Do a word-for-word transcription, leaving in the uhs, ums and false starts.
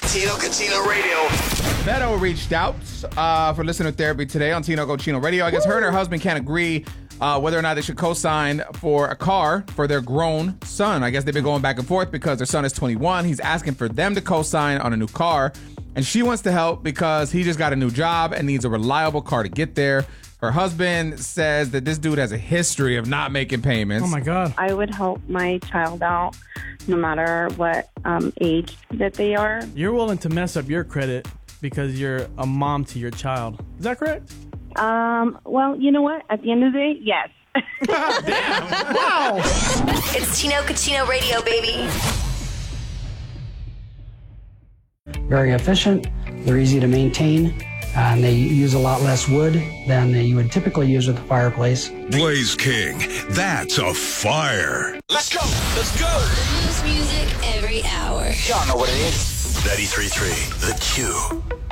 Tino Cochino Radio. Beto reached out uh, for listener therapy today on Tino Cochino Radio. I guess her and her husband can't agree uh, whether or not they should co-sign for a car for their grown son. I guess they've been going back and forth because their son is twenty-one. He's asking for them to co-sign on a new car. And she wants to help because he just got a new job and needs a reliable car to get there. Her husband says that this dude has a history of not making payments. Oh, my God. I would help my child out no matter what um, age that they are. You're willing to mess up your credit because you're a mom to your child. Is that correct? Um, well, you know what? At the end of the day, yes. Damn. Wow. It's Tino Cochino Radio, baby. Very efficient. They're easy to maintain. Uh, and they use a lot less wood than you would typically use with a fireplace. Blaze King, that's a fire. Let's go. Let's go. News music every hour. Y'all know what it is. ninety-three point three The Q.